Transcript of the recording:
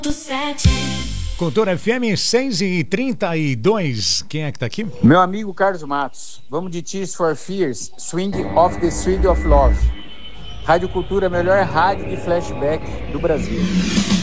Cultura FM 6h32. Quem é que tá aqui? Meu amigo Carlos Matos. Vamos de Tears for Fears, Swing of the Street of Love. Rádio Cultura, a melhor rádio de flashback do Brasil.